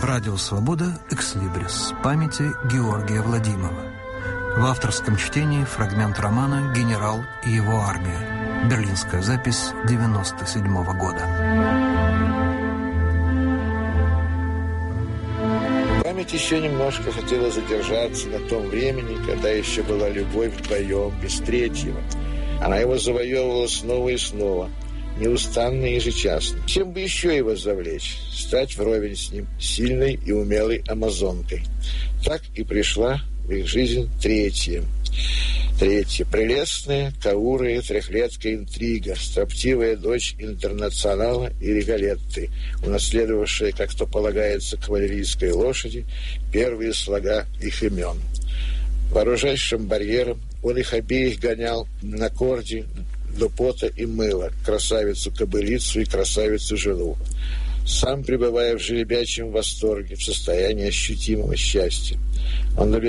Радио «Свобода» «Экслибрис» памяти Георгия Владимова. В авторском чтении фрагмент романа «Генерал и его армия». Берлинская запись 1997 года. Память еще немножко хотела задержаться на том времени, когда еще была любовь вдвоем, без третьего. Она его завоевывала снова и снова, неустанно и ежечасно. Чем бы еще его завлечь? Стать вровень с ним, сильной и умелой амазонкой. Так и пришла в их жизнь третья. Прелестная, каурая, трехлетка интрига, строптивая дочь интернационала и Риголетты, унаследовавшая, как то полагается, кавалерийской лошади, первые слога их имен. Вооружаясь шамбарьером, он их обеих гонял на корде до пота и мыла, красавицу-кобылицу и красавицу-жену, сам пребывая в жеребячем восторге, в состоянии ощутимого счастья. Он